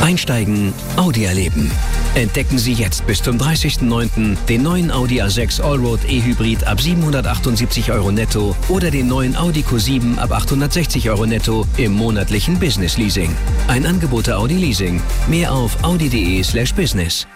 Einsteigen, Audi erleben. Entdecken Sie jetzt bis zum 30.09. den neuen Audi A6 Allroad E-Hybrid ab 778 € netto oder den neuen Audi Q7 ab 860 € netto im monatlichen Business Leasing. Ein Angebot der Audi Leasing. Mehr auf audi.de/business.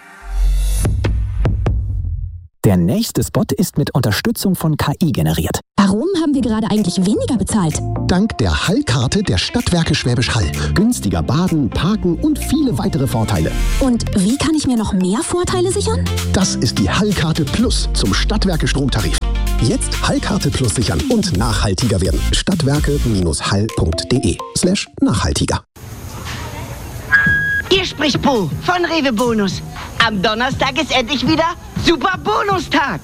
Der nächste Spot ist mit Unterstützung von KI generiert. Warum haben wir gerade eigentlich weniger bezahlt? Dank der Hallkarte der Stadtwerke Schwäbisch Hall. Günstiger Baden, Parken und viele weitere Vorteile. Und wie kann ich mir noch mehr Vorteile sichern? Das ist die Hallkarte Plus zum Stadtwerke Stromtarif. Jetzt Hallkarte Plus sichern und nachhaltiger werden. Stadtwerke-hall.de/nachhaltiger. Hier spricht Bo von Rewe Bonus. Am Donnerstag ist endlich wieder Super Bonustag.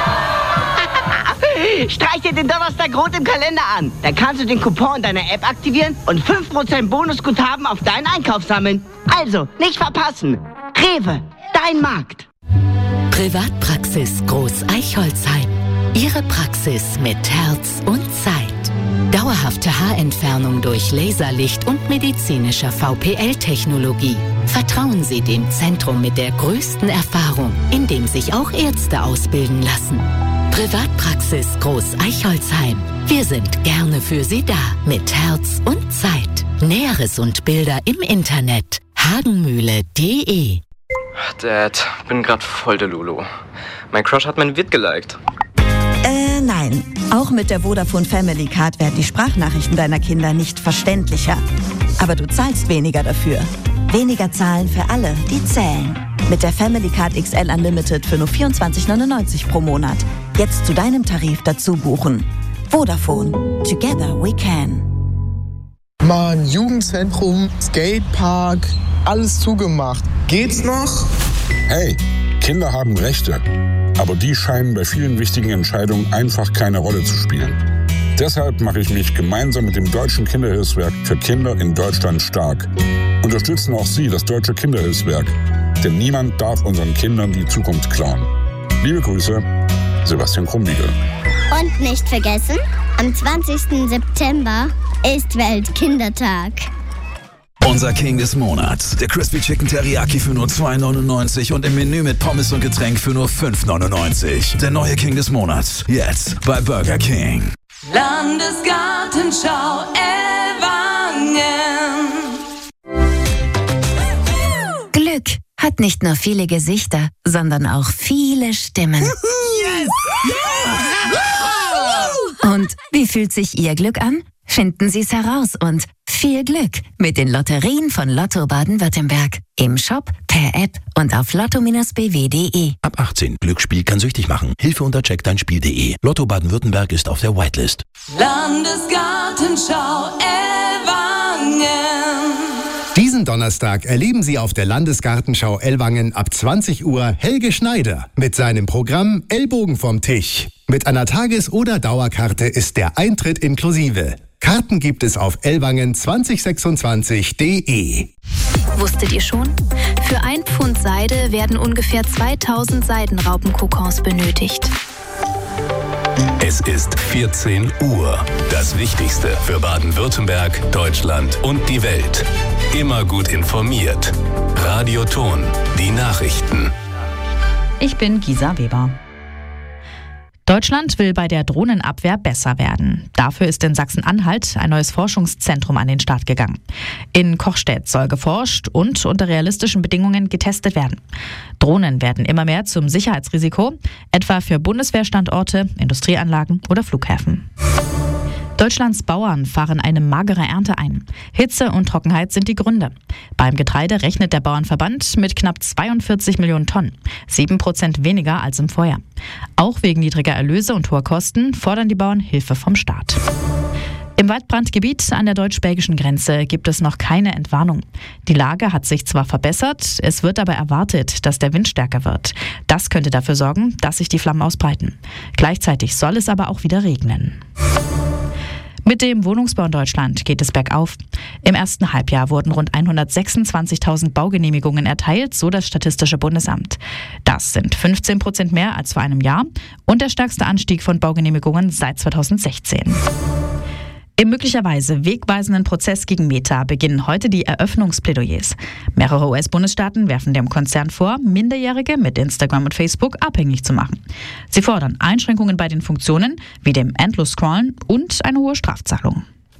Streich dir den Donnerstag rot im Kalender an. Dann kannst du den Coupon deiner App aktivieren und 5% Bonusguthaben auf deinen Einkauf sammeln. Also, nicht verpassen. Rewe, dein Markt. Privatpraxis Groß-Eichholzheim. Ihre Praxis mit Herz und Zeit. Dauerhafte Haarentfernung durch Laserlicht und medizinischer VPL-Technologie. Vertrauen Sie dem Zentrum mit der größten Erfahrung, in dem sich auch Ärzte ausbilden lassen. Privatpraxis Groß-Eichholzheim. Wir sind gerne für Sie da, mit Herz und Zeit. Näheres und Bilder im Internet. hagenmühle.de. Dad, bin grad voll der Lulu. Mein Crush hat mein Vid geliked. Nein. Auch mit der Vodafone Family Card werden die Sprachnachrichten deiner Kinder nicht verständlicher. Aber du zahlst weniger dafür. Weniger zahlen für alle, die zählen. Mit der Family Card XL Unlimited für nur 24,99 pro Monat. Jetzt zu deinem Tarif dazu buchen. Vodafone. Together we can. Mann, Jugendzentrum, Skatepark, alles zugemacht. Geht's noch? Hey, Kinder haben Rechte. Aber die scheinen bei vielen wichtigen Entscheidungen einfach keine Rolle zu spielen. Deshalb mache ich mich gemeinsam mit dem Deutschen Kinderhilfswerk für Kinder in Deutschland stark. Unterstützen auch Sie das Deutsche Kinderhilfswerk. Denn niemand darf unseren Kindern die Zukunft klauen. Liebe Grüße, Sebastian Krumbiegel. Und nicht vergessen, am 20. September ist Weltkindertag. Unser King des Monats. Der Crispy Chicken Teriyaki für nur 2,99 und im Menü mit Pommes und Getränk für nur 5,99. Der neue King des Monats. Jetzt bei Burger King. Landesgartenschau Ellwangen. Glück hat nicht nur viele Gesichter, sondern auch viele Stimmen. Yes! Und wie fühlt sich Ihr Glück an? Finden Sie es heraus und viel Glück mit den Lotterien von Lotto Baden-Württemberg. Im Shop, per App und auf lotto-bw.de. Ab 18. Glücksspiel kann süchtig machen. Hilfe unter checkdeinspiel.de. Lotto Baden-Württemberg ist auf der Whitelist. Landesgartenschau Ellwangen. Diesen Donnerstag erleben Sie auf der Landesgartenschau Ellwangen ab 20 Uhr Helge Schneider mit seinem Programm Ellbogen vom Tisch. Mit einer Tages- oder Dauerkarte ist der Eintritt inklusive. Karten gibt es auf ellwangen2026.de. Wusstet ihr schon? Für 1 Pfund Seide werden ungefähr 2000 Seidenraupenkokons benötigt. Es ist 14 Uhr. Das Wichtigste für Baden-Württemberg, Deutschland und die Welt. Immer gut informiert. Radio Ton, die Nachrichten. Ich bin Gisa Weber. Deutschland will bei der Drohnenabwehr besser werden. Dafür ist in Sachsen-Anhalt ein neues Forschungszentrum an den Start gegangen. In Kochstedt soll geforscht und unter realistischen Bedingungen getestet werden. Drohnen werden immer mehr zum Sicherheitsrisiko, etwa für Bundeswehrstandorte, Industrieanlagen oder Flughäfen. Deutschlands Bauern fahren eine magere Ernte ein. Hitze und Trockenheit sind die Gründe. Beim Getreide rechnet der Bauernverband mit knapp 42 Millionen Tonnen, 7% weniger als im Vorjahr. Auch wegen niedriger Erlöse und hoher Kosten fordern die Bauern Hilfe vom Staat. Im Waldbrandgebiet an der deutsch-belgischen Grenze gibt es noch keine Entwarnung. Die Lage hat sich zwar verbessert, es wird aber erwartet, dass der Wind stärker wird. Das könnte dafür sorgen, dass sich die Flammen ausbreiten. Gleichzeitig soll es aber auch wieder regnen. Mit dem Wohnungsbau in Deutschland geht es bergauf. Im ersten Halbjahr wurden rund 126.000 Baugenehmigungen erteilt, so das Statistische Bundesamt. Das sind 15% mehr als vor einem Jahr und der stärkste Anstieg von Baugenehmigungen seit 2016. Im möglicherweise wegweisenden Prozess gegen Meta beginnen heute die Eröffnungsplädoyers. Mehrere US-Bundesstaaten werfen dem Konzern vor, Minderjährige mit Instagram und Facebook abhängig zu machen. Sie fordern Einschränkungen bei den Funktionen, wie dem Endlos-Scrollen und eine hohe Strafzahlung.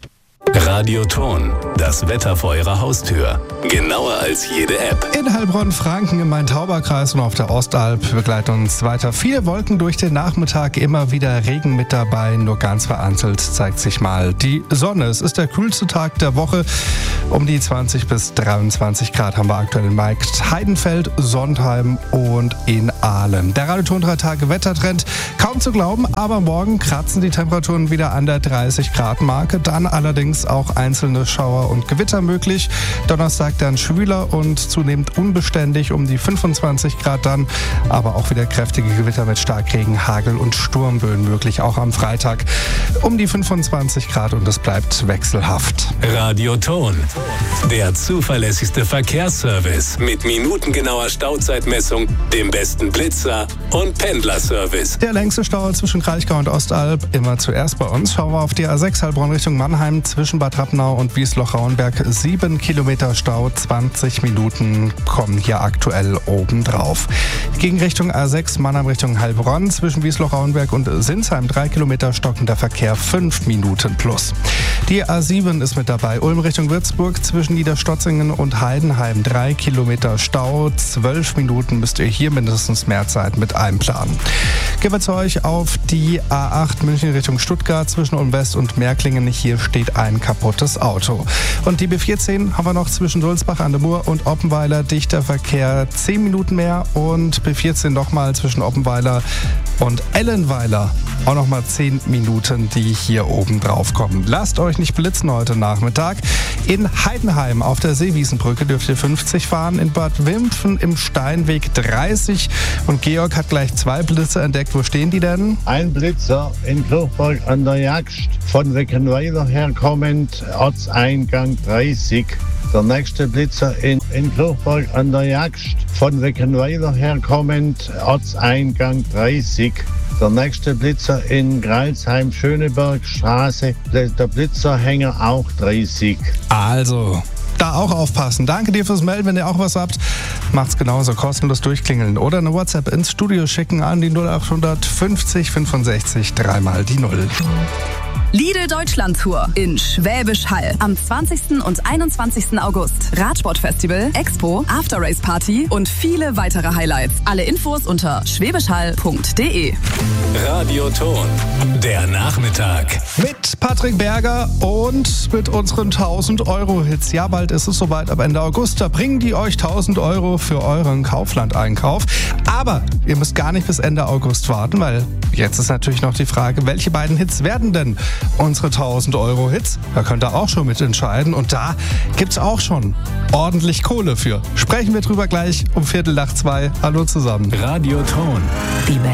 Radioton, das Wetter vor Ihrer Haustür. Genauer als jede App. In Heilbronn-Franken im Main-Tauber-Kreis und auf der Ostalb begleiten uns weiter viele Wolken durch den Nachmittag. Immer wieder Regen mit dabei, nur ganz vereinzelt zeigt sich mal die Sonne. Es ist der kühlste Tag der Woche. Um die 20 bis 23 Grad haben wir aktuell in Markt Heidenfeld, Sondheim und in Aalen. Der Radioton 3 Tage Wettertrend, kaum zu glauben, aber morgen kratzen die Temperaturen wieder an der 30 Grad Marke. Dann allerdings auch einzelne Schauer und Gewitter möglich. Donnerstag dann schwüler und zunehmend unbeständig um die 25 Grad dann, aber auch wieder kräftige Gewitter mit Starkregen, Hagel und Sturmböen möglich. Auch am Freitag um die 25 Grad und es bleibt wechselhaft. Radioton, der zuverlässigste Verkehrsservice mit minutengenauer Stauzeitmessung, dem besten Blitzer und Pendlerservice. Der längste Stau zwischen Kraichgau und Ostalb immer zuerst bei uns. Schauen wir auf die A6 Heilbronn Richtung Mannheim zwischen Bad Rappenau und Wiesloch-Rauenberg. 7 Kilometer Stau, 20 Minuten kommen hier aktuell obendrauf. Gegenrichtung A6 Mannheim Richtung Heilbronn zwischen Wiesloch-Rauenberg und Sinsheim 3 Kilometer stockender Verkehr, 5 Minuten plus. Die A7 ist mit dabei. Ulm Richtung Würzburg zwischen Niederstotzingen und Heidenheim 3 Kilometer Stau, 12 Minuten müsst ihr hier mindestens mehr Zeit mit einplanen. Gehen wir zu euch auf die A8 München Richtung Stuttgart zwischen Ulm West und Märklingen. Hier steht ein kaputtes Auto. Und die B14 haben wir noch zwischen Sulzbach an der Mur und Oppenweiler. Dichter Verkehr, 10 Minuten mehr. Und B14 nochmal zwischen Oppenweiler und Ellenweiler. Auch nochmal 10 Minuten, die hier oben drauf kommen. Lasst euch nicht blitzen heute Nachmittag. In Heidenheim auf der Seewiesenbrücke dürft ihr 50 fahren. In Bad Wimpfen im Steinweg 30. Und Georg hat gleich 2 Blitze entdeckt. Wo stehen die denn? Ein Blitzer in Kirchberg an der Jagst. Von Weckenweiler herkommend, Ortseingang 30. Der nächste Blitzer in Kirchberg an der Jagst. Von Weckenweiler herkommend, Ortseingang 30. Der nächste Blitzer in Greilsheim, Schönebergstraße. Der Blitzerhänger auch 30. Also, da auch aufpassen. Danke dir fürs Melden. Wenn ihr auch was habt, macht's genauso. Kostenlos durchklingeln oder eine WhatsApp ins Studio schicken an die 0800 50 65 3 mal die 0. Lidl Deutschland Tour in Schwäbisch Hall am 20. und 21. August. Radsportfestival, Expo, After-Race Party und viele weitere Highlights. Alle Infos unter schwäbischhall.de. Radioton, der Nachmittag. Mit Patrick Berger und mit unseren 1000-Euro-Hits. Ja, bald ist es soweit. Ab Ende August, da bringen die euch 1000 Euro für euren Kaufland-Einkauf. Aber ihr müsst gar nicht bis Ende August warten, weil jetzt ist natürlich noch die Frage, welche beiden Hits werden denn unsere 1000-Euro-Hits? Da könnt ihr auch schon mitentscheiden. Und da gibt's auch schon ordentlich Kohle für. Sprechen wir drüber gleich um 1:45. Hallo zusammen. Radioton. Die